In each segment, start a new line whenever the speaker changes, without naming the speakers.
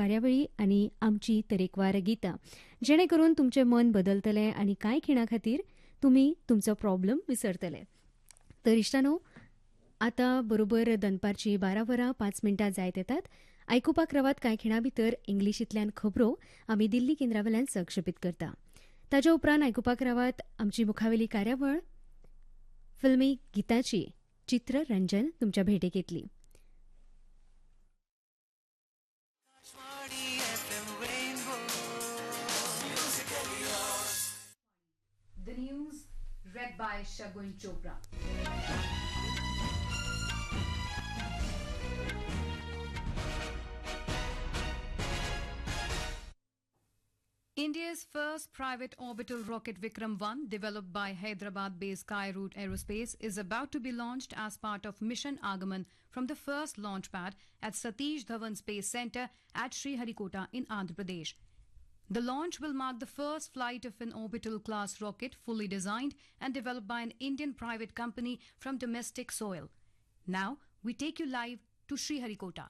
कार्यावळी आनी आमची तरेकवार गितां जेणे करून तुमचें मन बदलतलें आनी कांय खिणां खातीर तुमी तुमचो प्रॉब्लम विसरतले. तर इश्टानो, आतां बरोबर दनपारची 12:05 जायत येतात. आयकुपाक रावात कांय खिणां भितर इंग्लिशींतल्यान खबरो आमी दिल्ली केंद्रावेल्यान संक्षेपीत करता. ताच्या उपरांत आयकुपाक रावात आमची मुखावेली कार्यावळ फिल्मी गितांची चित्ररंजन तुमच्या भेटेक येतली.
The news read by Shagun Chopra. India's first private orbital rocket Vikram-1, developed by Hyderabad-based Skyroot Aerospace, is about to be launched as part of Mission Agaman from the first launch pad at Satish Dhawan Space Centre at Sriharikota in Andhra Pradesh. The launch will mark the first flight of an orbital class rocket fully designed and developed by an Indian private company from domestic soil. Now, we take you live to Sriharikota.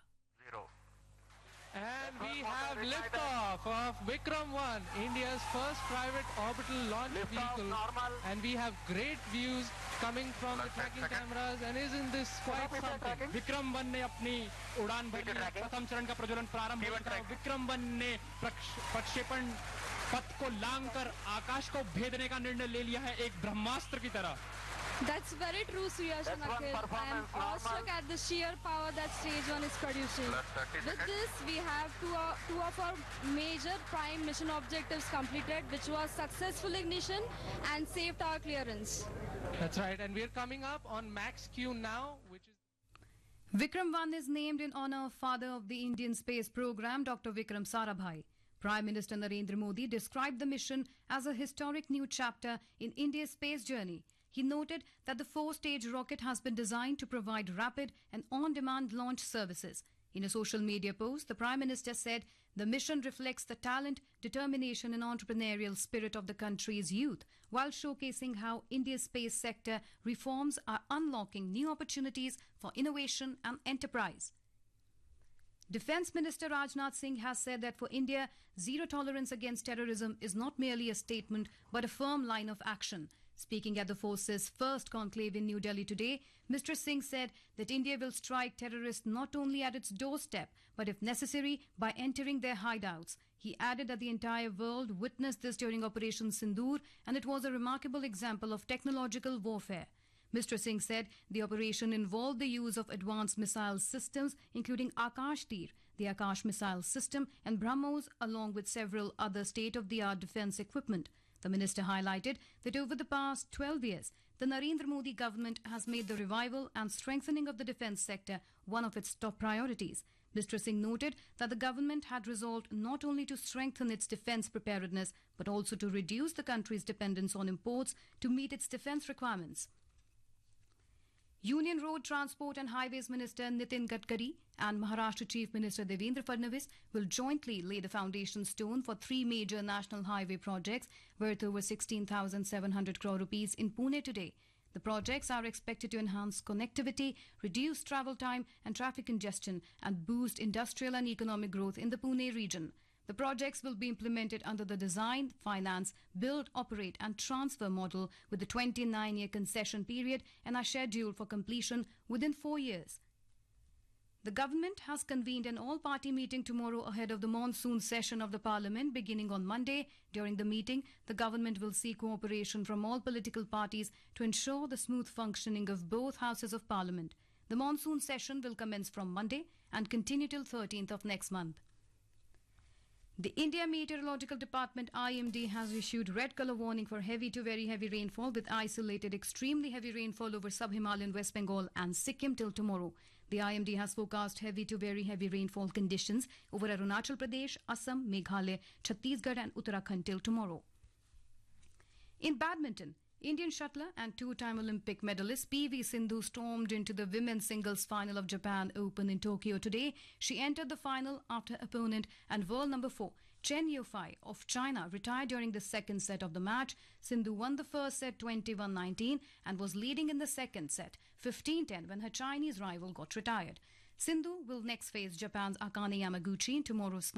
And we have liftoff of Vikram-1, India's first private orbital launch vehicle. And we have great views coming from the tracking cameras. And isn't this quite something?
Vikram-1 ने अपनी उड़ान भरी है. प्रथम चरण का प्रज्वलन प्रारंभ हुआ था. Vikram-1 ने प्रक्षेपण पथ को लांघकर आकाश को भेदने का निर्णय ले लिया है एक ब्रह्मास्त्र की तरह.
That's very true, Sriyash and Akhil. I am awestruck at the sheer power that Stage 1 is producing. With this, we have two of our major prime mission objectives completed, which was successful ignition and safe tower clearance.
That's right, and we're coming up on Max Q now, which is...
Vikram-1 is named in honor of father of the Indian space program, Dr. Vikram Sarabhai. Prime Minister Narendra Modi described the mission as a historic new chapter in India's space journey. He noted that the four-stage rocket has been designed to provide rapid and on-demand launch services. In a social media post, the Prime Minister said the mission reflects the talent, determination and entrepreneurial spirit of the country's youth, while showcasing how India's space sector reforms are unlocking new opportunities for innovation and enterprise. Defence Minister Rajnath Singh has said that for India, zero tolerance against terrorism is not merely a statement but a firm line of action. Speaking at the force's first conclave in New Delhi today, Mr. Singh said that India will strike terrorists not only at its doorstep, but if necessary, by entering their hideouts. He added that the entire world witnessed this during Operation Sindoor, and it was a remarkable example of technological warfare. Mr. Singh said the operation involved the use of advanced missile systems, including Akash Tir, the Akash missile system, and BrahMos, along with several other state-of-the-art defence equipment. The minister highlighted that over the past 12 years, the Narendra Modi government has made the revival and strengthening of the defence sector one of its top priorities. Mr. Singh noted that the government had resolved not only to strengthen its defence preparedness, but also to reduce the country's dependence on imports to meet its defence requirements. Union Road Transport and Highways Minister Nitin Gadkari and Maharashtra Chief Minister Devendra Fadnavis will jointly lay the foundation stone for three major national highway projects worth over 16,700 crore rupees in Pune today. The projects are expected to enhance connectivity, reduce travel time and traffic congestion, and boost industrial and economic growth in the Pune region. The projects will be implemented under the design, finance, build, operate and transfer model with a 29-year concession period and are scheduled for completion within 4 years. The government has convened an all-party meeting tomorrow ahead of the monsoon session of the parliament beginning on Monday. During the meeting, the government will seek cooperation from all political parties to ensure the smooth functioning of both houses of parliament. The monsoon session will commence from Monday and continue till 13th of next month. The India Meteorological Department IMD has issued red colour warning for heavy to very heavy rainfall with isolated extremely heavy rainfall over sub-Himalayan West Bengal and Sikkim till tomorrow. The IMD has forecast heavy to very heavy rainfall conditions over Arunachal Pradesh, Assam, Meghalaya, Chhattisgarh and Uttarakhand till tomorrow. In badminton, Indian shuttler and two-time Olympic medalist PV Sindhu stormed into the women's singles final of Japan Open in Tokyo today. She entered the final after opponent and world number 4 Chen Yufei of China retired during the second set of the match. Sindhu won the first set 21-19 and was leading in the second set 15-10 when her Chinese rival got retired. Sindhu will next face Japan's Akane Yamaguchi in tomorrow's